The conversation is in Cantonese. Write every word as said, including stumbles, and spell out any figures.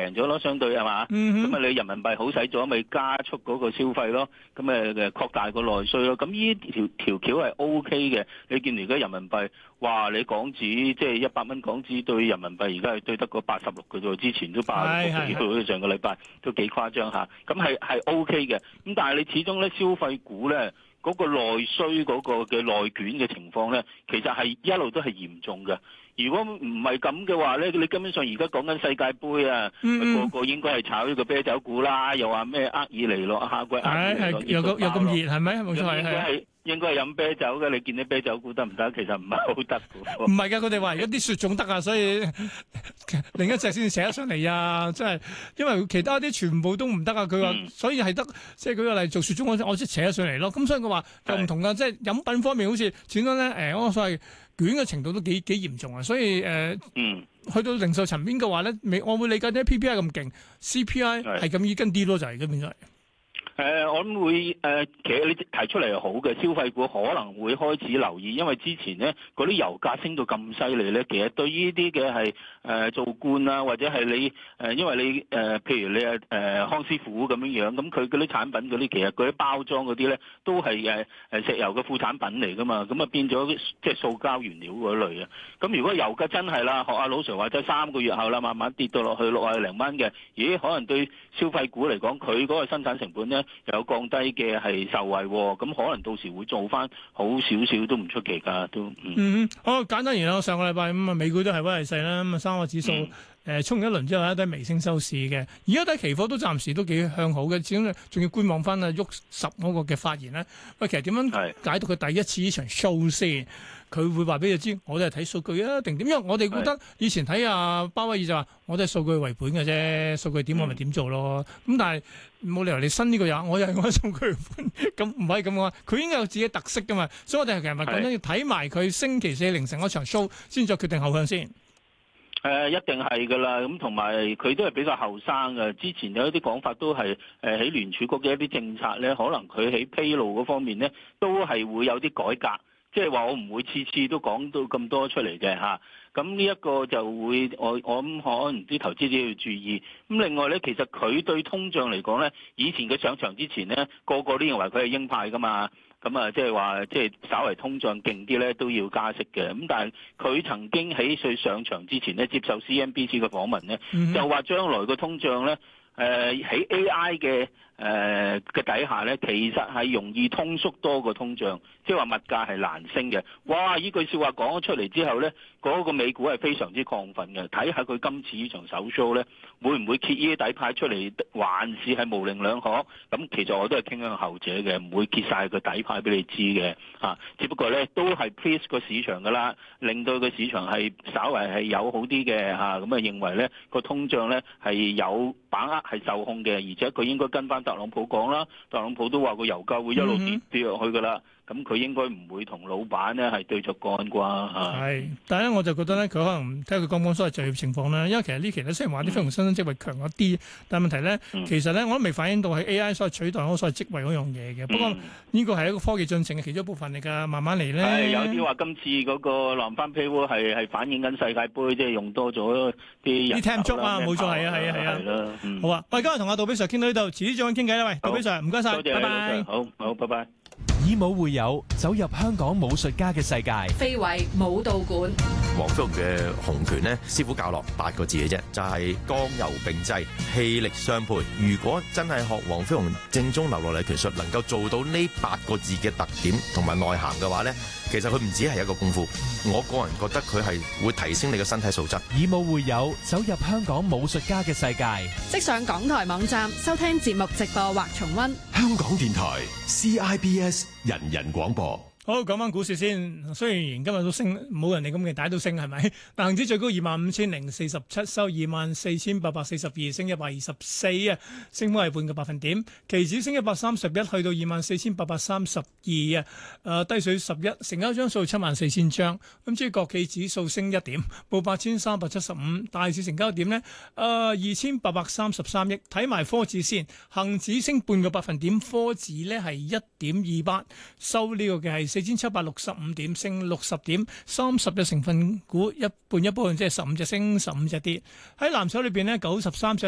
平咗咯，相對係嘛？咁啊、嗯、你人民幣好使咗，咪加速嗰個消費咯，咁誒誒擴大個內需咯。咁呢條條橋係 O K 嘅。你見而家人民幣，哇！你港紙即係一百蚊港紙對人民幣，而家係對得個八十六嘅啫，之前都八十六幾嘅，上個禮拜都幾誇張嚇。咁係係 O K 嘅。咁但係你始終咧消費股咧。嗰個內需嗰個嘅內卷嘅情況咧，其實係一路都係嚴重嘅。如果唔係咁嘅話咧，你根本上而家講緊世界盃啊，嗯、個個應該係炒呢個啤酒股啦，又話咩厄爾尼諾下季厄爾尼諾又咁又咁熱係咪？冇錯係係。 應該係飲啤酒嘅，你見啲啤酒股得唔得？其實唔係好得嘅。 唔係㗎，佢哋話而家啲雪仲得啊，所以另一隻先至扯得上嚟啊！真係，因為其他啲全部都唔得啊。佢話，嗯、所以係得即係舉個例做雪中嗰陣，我先扯得上嚟咯。咁所以佢話又唔同㗎，即係飲品方面好似始終咧誒，我所謂捲嘅程度都幾幾嚴重啊。所以誒，呃、嗯，去到零售層面嘅話咧，未我會理解啲 P P I 咁勁 ，C P I 係咁易跟啲咯，就係咁變咗。 誒、呃，我諗會誒、呃，其實你提出嚟係好嘅，消費股可能會開始留意，因為之前咧嗰啲油價升到咁犀利咧，其實對於呢啲嘅係誒做罐啊，或者係你誒、呃，因為你誒、呃，譬如你誒誒、呃、康師傅咁樣樣，咁佢嗰啲產品嗰啲，其實嗰啲包裝嗰啲咧，都係誒誒石油嘅副產品嚟噶嘛，咁啊變咗即係塑膠原料嗰類啊。咁如果油價真係啦，學阿老 Sir 話齋三個月後啦，慢慢跌到落去六啊零蚊嘅，咦？可能對消費股嚟講，佢嗰個生產成本咧，有降低嘅係受惠，咁可能到時會做翻好少少都唔出奇㗎，都嗯。嗯， 好簡單而言，上個禮拜咁啊，美股都係威係勢啦，咁啊三個指數。嗯誒衝完一輪之後，一啲微升收市嘅，而家睇期貨都暫時都幾向好嘅，始終仲要觀望翻啊喐十嗰個嘅發言咧。喂，其實點樣解讀佢第一次呢場 show 先？佢會話俾你知，我哋係睇數據啊，定點？因為我哋覺得以前睇阿鮑威爾就話，我哋係數據為本嘅啫，數據點我咪點做咯。咁、嗯、但係冇理由你新呢個人，我又係我數據為本，咁唔係咁話，佢應該有自己特色噶嘛。所以我哋其實咪講緊要睇埋佢星期四凌晨嗰場 show 先再決定後向先。 誒、呃、一定係㗎啦，咁同埋佢都係比較後生嘅。之前有一啲講法都係誒喺聯儲局嘅一啲政策咧，可能佢喺披露嗰方面咧，都係會有啲改革。即係話我唔會次次都講到咁多出嚟嘅嚇。咁呢一個就會我我諗可能啲投資者要注意。咁另外咧，其實佢對通脹嚟講咧，以前佢上場之前咧，個個都認為佢係鷹派㗎嘛。咁啊，即係話，即係稍為通脹勁啲咧，都要加息嘅。咁但係佢曾經喺佢上場之前咧，接受 C N B C 嘅訪問咧，就話將來個通脹咧，誒喺 A I 嘅誒嘅底下咧，其實係容易通縮多過通脹，即係話物價係難升嘅。哇！呢句説話講咗出嚟之後咧，嗰個美股係非常之亢奮嘅。睇下佢今次呢場首 show 咧，會唔會揭呢啲底牌出嚟，還是係模棱兩可？咁其實我都係傾向後者嘅，唔會揭晒個底牌俾你知嘅嚇。只不過咧，都係 please 個市場噶啦，令到個市場係稍為係有好啲嘅嚇。咁啊，認為咧個通脹咧係有把握係受控嘅，而且佢應該跟翻特朗普講啦。特朗普都話個油價會一路跌跌落去噶啦。咁佢應該唔會同老闆咧係對着幹啩嚇。係，但係咧我就覺得咧，佢可能睇下佢講講所謂就業情況啦。因為其實呢期咧雖然話啲非農新增職位強一啲，嗯、但係問題咧，嗯、其實咧我都未反映到係 A I 所謂取代嗰所謂職位嗰樣嘢嘅。不過呢個係一個科技進程嘅其中一部分嚟㗎，慢慢嚟咧。係有啲話今次嗰個藍番 paywall 係係反映緊世界盃，即係用多咗啲人。啲 time job 啊，冇錯，係啊，係啊，係啊。係啦，嗯、好啊，喂，今日同阿杜比 Sir 傾到呢度，遲啲再傾偈啦，喂，杜比 Sir，唔該晒，拜拜。好好，拜拜。 以武會友，走入香港武術家嘅世界。 非遺武道館， 黃飛鴻嘅洪拳呢，師傅教落八個字嘅啫，就係剛柔並濟，氣力相配。如果真係學黃飛鴻正宗流落嚟拳術，能夠做到呢八個字嘅特點同埋內涵嘅話呢，其實佢唔止係一個功夫。我個人覺得佢係會提升你嘅身體素質。 以武會友，走入香港武術家嘅世界。 即上港台網站收聽節目直播或重溫。 香港電台 C I B S 人人廣播。 好，講翻股市先。雖然今日都升，冇人哋咁嘅，大家都升係咪？但恒指最高二萬五千零四十七，收二萬四千八百四十二，升一百二十四啊，升幅係半個百分點。期指升一百三十一，去到二萬四千八百三十二啊，誒低水十一，成交張數七萬四千張。咁至於國企指數升一點，報八千三百七十五。大市成交點呢，誒二千八百三十三億。睇埋科指先，恒指升半個百分點，科指呢係一點二八，收呢個嘅係四千七百六十五點，升六十點，三十隻成分股一半一半，即係十五隻升，十五隻跌。喺藍籌裏邊呢，九十三隻。